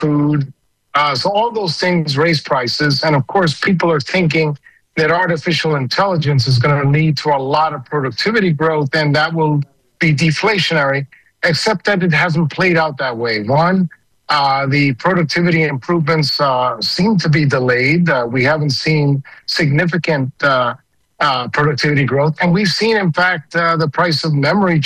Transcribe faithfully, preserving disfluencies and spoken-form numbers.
food. Uh, so all those things raise prices. And of course, people are thinking that artificial intelligence is going to lead to a lot of productivity growth and that will be deflationary, except that it hasn't played out that way. One, uh, the productivity improvements uh, seem to be delayed. Uh, we haven't seen significant uh, uh, productivity growth. And we've seen, in fact, uh, the price of memory